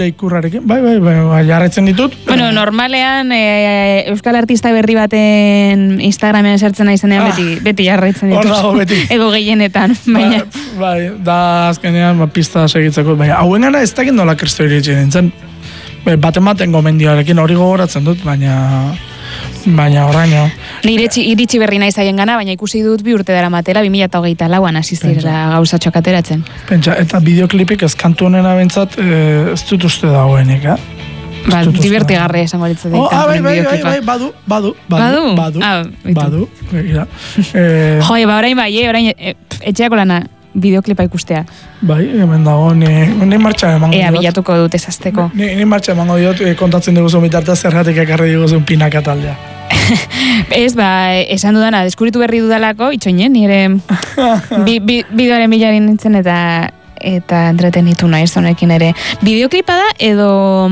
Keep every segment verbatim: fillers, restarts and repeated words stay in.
ikurrarekin, bai, bai, bai, bai, jarraitzen ditut. Bueno, normalean e, Euskal Artista berri baten Instagramen sartzen naizenean ah, beti, beti jarraitzen ditut. Hor dago beti. Ego gehienetan, baina. Bai, bai, da azkenean ba, pista segitzeko, baina hauen gana ez dakit nola kristo iritsi nintzen. Baten baten gomendioarekin hori gogoratzen dut, baina... Baina oraino. Ni iritsi, iritsi berri naiz haien gana, baina ikusi dut bi urte dara matera, bi mila hogeita lauan hasi zirela gauzatxoak ateratzen. Pentsa, eta bideoklipik ez kantu honena bentsat eh, ez dut uste dagoenik, eh? Ba, divertigarre esango litzateke oh, kantu honen bai, bai, bideoklipa. Bai, bai, badu, badu, badu, badu, ah, badu, begira. eh, jo, ba, orain bai, eh, orain e, etxeako lana bideoklipa ikustea. Bai, hemen dago, ni, ni martxa emango diot. Ea, bilatuko dut ezazteko. Ni, ni martxa emango diot, kontatzen dugu bitartez zergatik ekarri dugu pinaka taldea. Ez, ba, esan dudana, deskubritu berri dudalako, itxoinen, nire bi, bi, bideoaren bilarin nintzen eta eta entretenitu nahi ez honekin ere. Bideoklipa da edo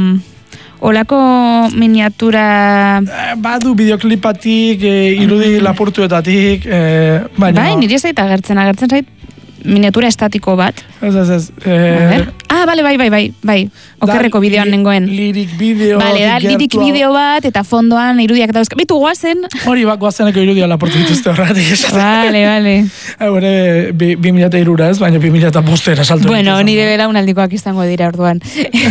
olako miniatura... Eh, badu bideoklipatik, eh, irudi mm. lapurtuetatik, eh, baina... Bai, nire zait agertzen, agertzen zait miniatura estatiko bat. Ez, ez, ez. Eh, ah, bale, bai, bai, bai, bai. Okerreko bideoan nengoen. Lirik bideo. Bale, da, lirik bideo bat, eta fondoan irudiak dauzka. Bitu, guazen. Hori, bak, guazeneko irudia laportu dituzte horretik. Bale, bale. Hore, bi, bi mila eta irura ez, baina bi mila eta bostera saltu. Bueno, nire belaunaldikoak izango dira orduan.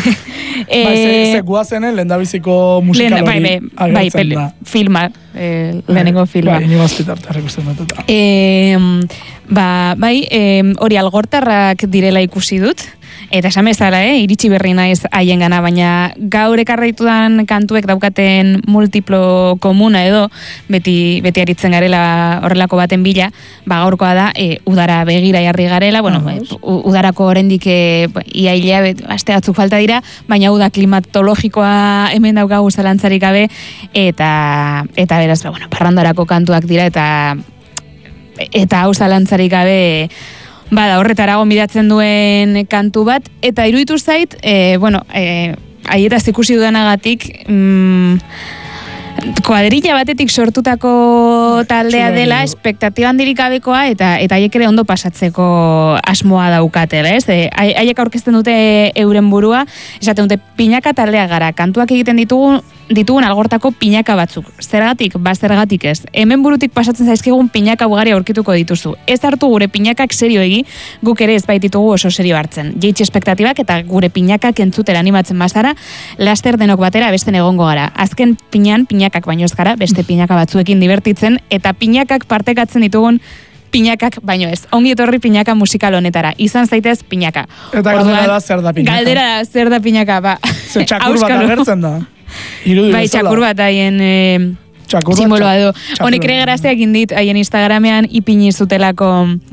e, bai, ze, ze guazenen, lehendabiziko musikal hori bai, bai, agertzen bai, da. Filma, eh, lehenengo filma. Bai, inigo azpitartarrak usten dut. Eh, ba, bai, eh, hori algortarrak direla ikusi dut, eta esan bezala, eh, iritsi berri naiz haien gana, baina gaur ekarraitudan kantuek daukaten multiplo komuna edo, beti, beti aritzen garela horrelako baten bila, ba gaurkoa da, e, udara begira jarri garela, bueno, uh-huh. udarako oraindik e, ia hilea aste batzuk falta dira, baina uda klimatologikoa hemen daukagu zalantzarik gabe, eta, eta beraz, ba, bueno, parrandarako kantuak dira, eta eta hau zalantzarik gabe bada horretara gonbidatzen duen kantu bat, eta iruditu zait, e, bueno, e, aietaz ikusi dudanagatik, mm, kuadrilla batetik sortutako taldea dela, espektatiba handirik gabekoa, eta eta haiek ere ondo pasatzeko asmoa daukatela, ez? E, haiek aurkezten dute euren burua, esaten dute pinaka taldea gara, kantuak egiten ditugu ditugun algortako pinaka batzuk. Zergatik, ba zergatik ez. Hemen burutik pasatzen zaizkigun pinaka ugari aurkituko dituzu. Ez hartu gure pinakak serioegi, guk ere ez baititugu oso serio hartzen. Jeitsi espektatibak eta gure pinakak entzutera animatzen bazara, laster denok batera besten egongo gara. Azken pinan pinakak baino ez gara, beste pinaka batzuekin divertitzen, eta pinakak partekatzen ditugun pinakak baino ez. Ongi etorri pinaka musikal honetara. Izan zaitez pinaka. Eta galdera da zer da pinaka. Galdera da zer da pinaka, ba. Zer txakur bat agertzen da. Irudi bai, bezala. txakur bat haien e, simboloa edo. Honek ere grazteak indit, haien Instagramean ipini zutelako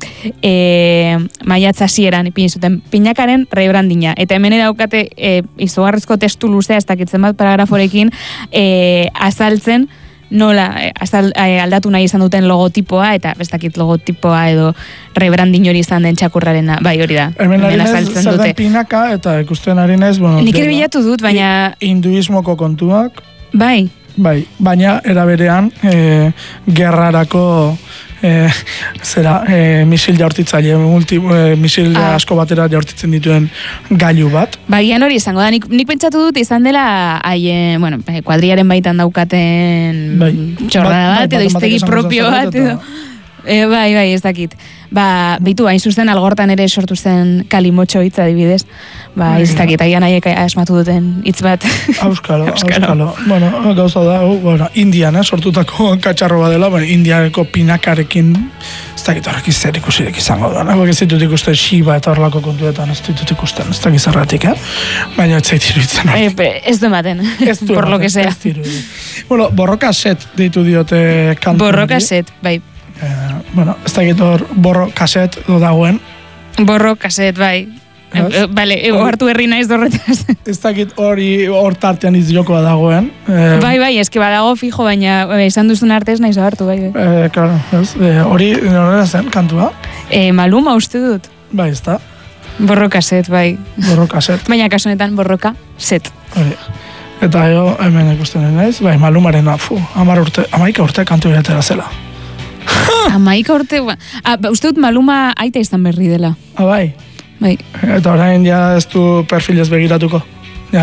e, maiatza hasieran ipini zuten pinakaren rebrandina. Eta hemen daukate e, izugarrizko testu luzea, ez dakitzen bat paragraforekin, e, azaltzen nola azal, e, aldatu nahi izan duten logotipoa, eta ez dakit logotipoa edo rebrandin hori izan den txakurrarena, bai hori da. Hemen ari naiz zer den pinaka, eta ikusten ari naiz, bueno, nik ere bilatu dut, baina... Hinduismoko kontuak. Bai. Bai, baina eraberean e, gerrarako e, zera, e, misil jaurtitzaile, multi, e, misil ah. asko batera jaurtitzen dituen gailu bat. Bagian hori izango da, nik, nik pentsatu dut izan dela haien, bueno, kuadriaren baitan daukaten bai. Txorrada bat, bat, edo iztegi propio bat, edo... E, bai, bai, ez dakit. Ba, bitu, hain zuzen algortan ere sortu zen kalimotxo hitz adibidez. Ba, ez dakit, agian haiek asmatu duten hitz bat. Auskalo, auskalo. Bueno, gauza da, uh, bueno, Indian, eh, sortutako katxarro badela, bueno, Indiako pinakarekin, ez dakit horrek zer ikusirik izango da. Nago ez ditut ikusten Shiba eta horrelako kontuetan, ez ditut ikusten, ez dakit zerratik, eh? Baina ez zait iruditzen hori. E, ez du ematen, por lo que sea. Ez dirudi. Bueno, borroka set deitu diote kantu. Borroka set, bai. Eh, bueno, ez dakit hor borro kaset do dagoen. Borro kaset, bai. E, vale, ego hartu herri naiz dorretaz. Ez dakit hori hor tartean izjokoa dagoen. Eh, bai, bai, eski badago fijo, baina esan duzun artez naiz hartu, bai. bai. Eh, claro, eh, hori norera zen kantua? Eh, Maluma uste dut. Bai, ez da. Borro kaset, bai. Borro kaset. Baina kasunetan borroka set. Hori. Eta jo, hemen ikusten naiz, bai, Malumaren afu, amar urte, amaika urte kantu iratera zela. Amaika urte, ah, uste dut Maluma aita izan berri dela. Ah, bai? Bai. Eta orain ja ez du perfilez begiratuko?